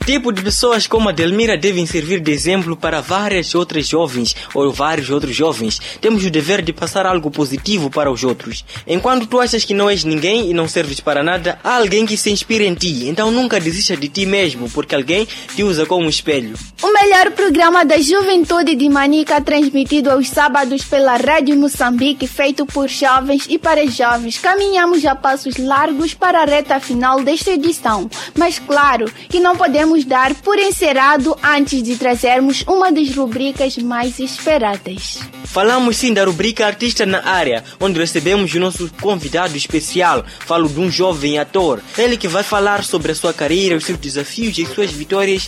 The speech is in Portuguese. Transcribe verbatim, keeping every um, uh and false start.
tipo de pessoas como a Delmira devem servir de exemplo para várias outras jovens ou vários outros jovens. Temos o dever de passar algo positivo para os outros. Enquanto tu achas que não és ninguém e não serves para nada, há alguém que se inspira em ti. Então nunca desista de ti mesmo, porque alguém te usa como um espelho. O melhor programa da juventude de Manica, transmitido aos sábados pela Rádio Moçambique, feito por jovens e para jovens. Caminhamos a passos largos para a reta final desta edição, mas claro que não podemos dar por encerrado antes de trazermos uma das rubricas mais esperadas. Falamos sim da rubrica Artista na Área, onde recebemos o nosso convidado especial. Falo de um jovem ator, ele que vai falar sobre a sua carreira, os seus desafios e as suas vitórias